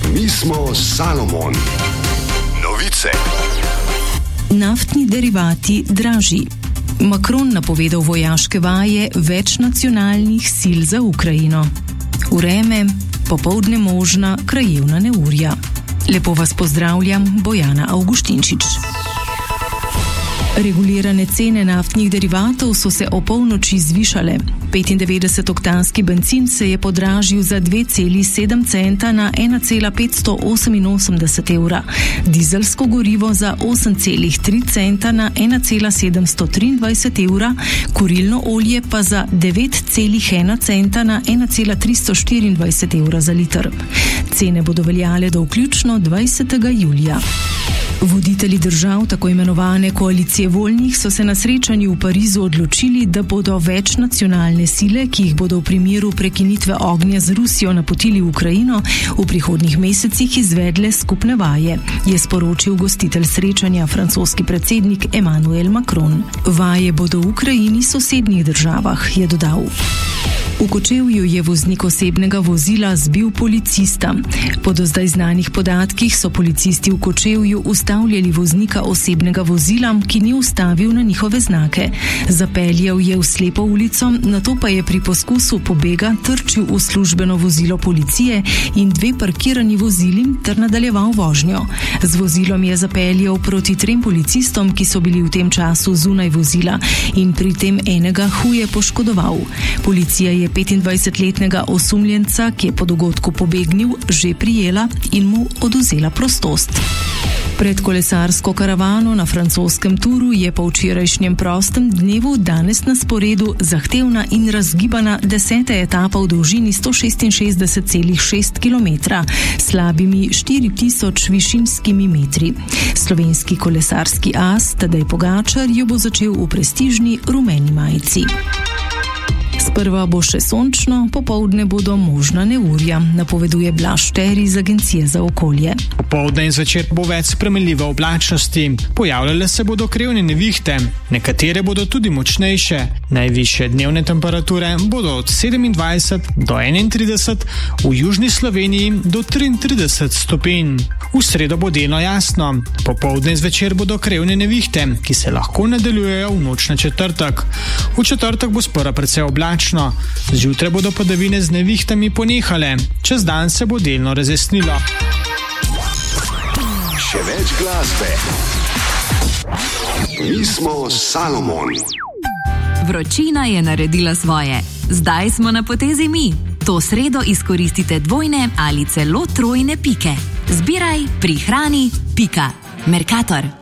Mi smo Salomon. Novice. Naftni derivati dražji. Macron napovedal vojaške vaje večnacionalnih sil za Ukrajino. Vreme, popoldne možna krajevna neurja. Lepo vas pozdravljam, Bojana Avguštinčič. Regulirane cene naftnih derivatov so se opolnoči zvišale. 95-oktanski bencin se je podražil za 2,7 centa na 1,588 evra, dizelsko gorivo za 8,3 centa na 1,723 evra, kurilno olje pa za 9,1 centa na 1,324 evra za liter. Cene bodo veljale do vključno 20. julija. Voditelji držav tako imenovane koalicije voljnih so se na srečanju v Parizu odločili, da bodo večnacionalne sile, ki jih bodo v primeru prekinitve ognja z Rusijo napotili v Ukrajino, v prihodnjih mesecih izvedle skupne vaje, je sporočil gostitelj srečanja, francoski predsednik Emmanuel Macron. Vaje bodo v Ukrajini sosednjih državah, je dodal. V Kočevju je voznik osebnega vozila zbil policista. Po do zdaj znanih podatkih so policisti v Kočevju ustavljali voznika osebnega vozila, ki ni ustavil na njihove znake. Zapeljal je v slepo ulico, nato pa je pri poskusu pobega trčil v službeno vozilo policije in 2 parkirani vozili ter nadaljeval vožnjo. Z vozilom je zapeljal proti 3 policistom, ki so bili v tem času zunaj vozila, in pri tem enega huje poškodoval. Policija je 25-letnega osumljenca, ki je po dogodku pobegnil, že prijela in mu odvzela prostost. Pred kolesarsko karavano na francoskem Touru je po včerajšnjem prostem dnevu danes na sporedu zahtevna in razgibana 10. etapa v dolžini 166,6 km, slabimi 4000 višinskimi metri. Slovenski kolesarski as Tadej Pogačar jo bo začel v prestižni rumeni majici. Sprva bo še sončno, popoldne bodo možna neurja, napoveduje Blaž Šteri iz Agencije za okolje. Popoldne in zvečer bo več spremenljive oblačnosti. Pojavljale se bodo krevne nevihte, nekatere bodo tudi močnejše. Najvišje dnevne temperature bodo od 27 do 31, v južni Sloveniji do 33 stopinj. V sredo bo delno jasno. Popoldne in zvečer bodo krevne nevihte, ki se lahko nadaljujejo v noč na četrtek. V četrtek bo sprva precej oblačno. Zjutraj bodo padavine z nevihtami ponehale. Čez dan se bo delno razjasnilo. Še več glasbe. Mi smo Salomon. Vročina je naredila svoje. Zdaj smo na potezi mi. To sredo izkoristite dvojne ali celo trojne pike. Zbiraj, prihrani, pika. Mercator.